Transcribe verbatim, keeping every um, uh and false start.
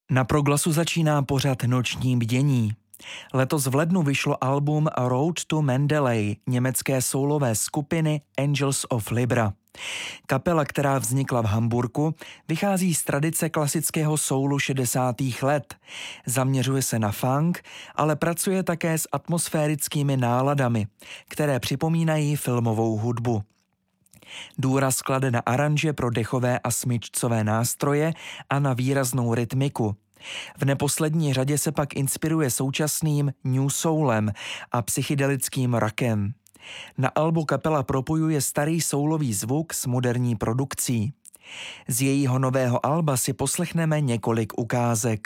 Na Proglasu začíná pořad Noční bdění. Letos v lednu vyšlo album Road to Mandalay německé soulové skupiny Angels of Libra. Kapela, která vznikla v Hamburku, vychází z tradice klasického soulu šedesátých let. Zaměřuje se na funk, ale pracuje také s atmosférickými náladami, které připomínají filmovou hudbu. Důraz klade na aranže pro dechové a smyčcové nástroje a na výraznou rytmiku. V neposlední řadě se pak inspiruje současným new soulem a psychedelickým rockem. Na albu kapela propojuje starý soulový zvuk s moderní produkcí. Z jejího nového alba si poslechneme několik ukázek.